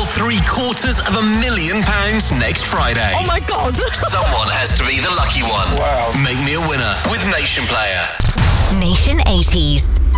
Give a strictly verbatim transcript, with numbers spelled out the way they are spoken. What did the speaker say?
or three quarters of a million pounds next Friday. Oh my God. Someone has to be the lucky one. Wow. Make me a winner with Nation Player. Nation eighties.